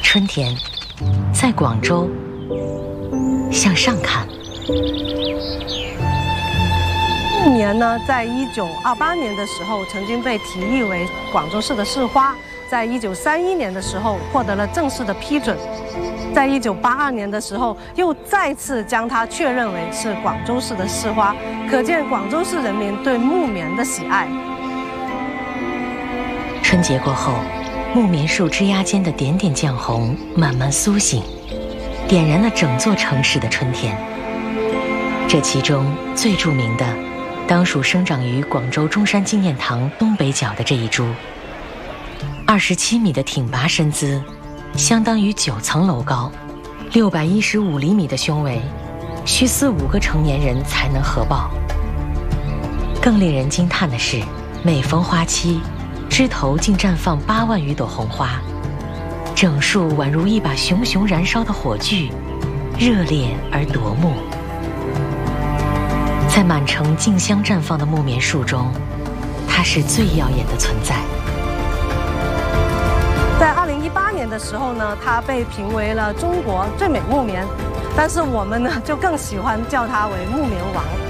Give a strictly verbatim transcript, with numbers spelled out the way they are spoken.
春天，在广州，向上看。 木棉呢，在一九二八年的时候曾经被提议为广州市的市花，在一九三一年的时候获得了正式的批准，在一九八二年的时候又再次将它确认为是广州市的市花，可见广州市人民对木棉的喜爱。 春节过后，木棉树枝桠间的点点绛红慢慢苏醒，点燃了整座城市的春天。这其中最著名的，当属生长于广州中山纪念堂东北角的这一株。二十七米的挺拔身姿，相当于九层楼高，六百一十五厘米的胸围，需四五个成年人才能合抱。更令人惊叹的是，每逢花期，枝头竟绽放八万余朵红花，整树宛如一把熊熊燃烧的火炬，热烈而夺目。在满城竞相绽放的木棉树中，它是最耀眼的存在。 在二零一八年的时候呢，它被评为了中国最美木棉，但是我们呢就更喜欢叫它为木棉王。